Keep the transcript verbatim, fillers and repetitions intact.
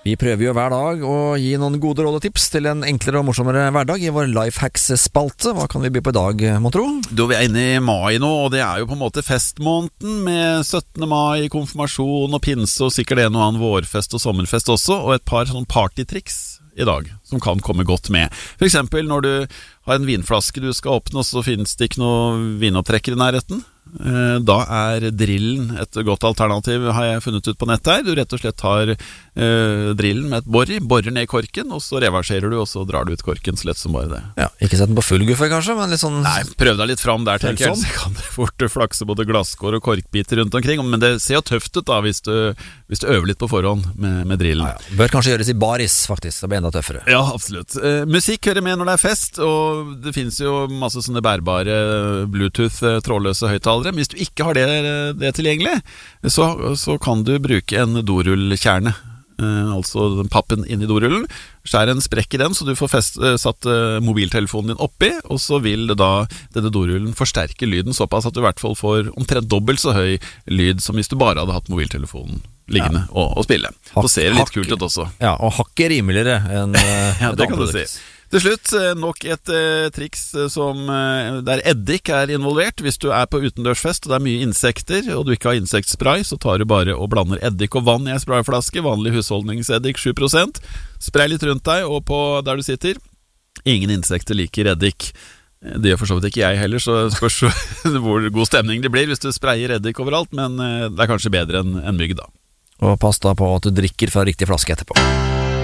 Vi prøver jo hver dag å gi noen gode råd og tips til en enklere og morsommere hverdag i vår Lifehacks-spalte. Hva kan vi by på i dag, mon tro? Da vi er inne i mai nå, og det er jo på en måte festmåneden med syttende mai, konfirmasjon og pinse, og sikkert en og annen vårfest og sommerfest også, og et par sånn partytriks i dag som kan komme godt med. For eksempel når du har en vinflaske du skal åpne, og så finnes det ikke noe vinopptrekker i nærheten. Da er drillen et godt alternativ, har jeg funnet ut på nettet her. Du rett og slett tar eh, drillen med et borr i, borrer ned korken, og så reverserer du, og så drar du ut korken så lett som bare det. Ja, ikke sett den på full guffe kanskje, men litt sånn... Nei, prøv deg litt fram der, tenker jeg. Sånn. Så kan det fort flakse både glasskår og korkbiter rundt omkring, men det ser jo tøft ut da, hvis du, hvis du øver litt på forhånd med, med drillen. Ja, ja. Bør kanskje gjøres i baris, faktisk, det blir enda tøffere. Ja, absolutt. Eh, musikk hører med når det er fest, og det finnes jo masse sånne bærbare Bluetooth trådløse høyttalere. Men hvis du ikke har det, det tilgjengelig, så, så kan du bruke en dorullkjerne, eh, altså den pappen inn i dorullen. Skjær en sprekk i den, så du får fest, eh, satt eh, mobiltelefonen din oppi, og så vil det da denne dorullen forsterke lyden såpass at du i hvert fall får omtrent dobbelt så høy lyd som hvis du bare hadde hatt mobiltelefonen liggende ja. og, og spille. Så ser det litt kult ut også. Ja, og hakket rimeligere enn eh, ja, det kan du si. Til slutt, nok et eh, triks som, eh, der eddik er involvert. Hvis du er på utendørsfest og det er mye insekter, og du ikke har insektspray, så tar du bare og blander eddik og vann i en sprayflaske, vanlig husholdningseddik sju prosent. Spray litt rundt deg og på der du sitter. Ingen insekter liker eddik. Det gjør for så vidt ikke jeg heller, så spørs hvor god stemning det blir hvis du sprayer eddik overalt, men eh, det er kanskje bedre enn en mygg da. Og pass da på at du drikker fra riktig flaske etterpå.